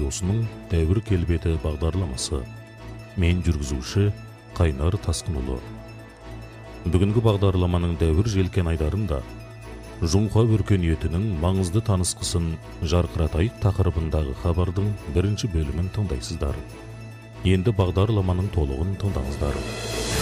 радиосының Дәуір келбеті бағдарламасы. Мен жүргізуші Қайнар Тасқынұлы. Бүгінгі бағдарламаның дәуір желкен айдарында Жұңқа өркениетінің маңызды танысқысын жарқыратайық тақырыбындағы хабардың бірінші бөлімін тыңдайсыздар. Енді бағдарламаның толығын тыңдаңыздар.